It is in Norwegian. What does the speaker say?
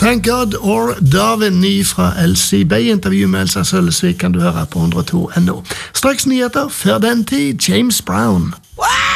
Thank God or Darwin, ny fra Elsie Bay. Intervju med Elsa Sølvesvik kan du høre på 102.no. Straks nyheter, før den tid, James Brown. Wow!